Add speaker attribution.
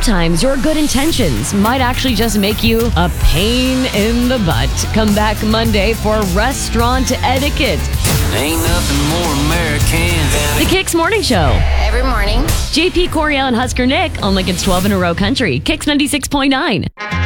Speaker 1: sometimes your good intentions might actually just make you a pain in the butt. Come back Monday for Restaurant Etiquette.
Speaker 2: Ain't nothing more American than
Speaker 1: The Kicks Morning Show.
Speaker 3: Every morning.
Speaker 1: JP Coriel and Husker Nick on Lincoln's 12 in a row country. Kicks 96.9.